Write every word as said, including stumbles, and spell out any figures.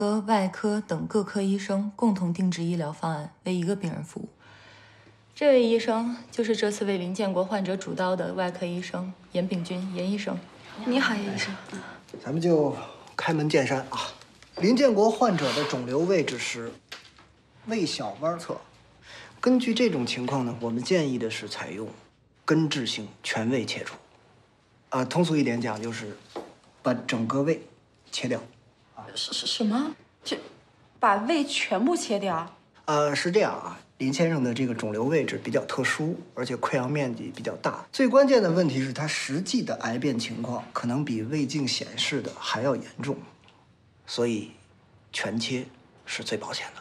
和外科等各科医生共同定制医疗方案，为一个病人服务。这位医生就是这次为林建国患者主刀的外科医生严炳军，严医生。 你好，严医生。 咱们就开门见山啊！林建国患者的肿瘤位置是胃小弯侧。根据这种情况呢，我们建议的是采用根治性全胃切除。啊，通俗一点讲就是把整个胃切掉。啊， 什什什么？这把胃全部切掉？ 呃，是这样啊。林先生的这个肿瘤位置比较特殊，而且溃疡面积比较大。最关键的问题是他实际的癌变情况可能比胃镜显示的还要严重，所以全切是最保险的。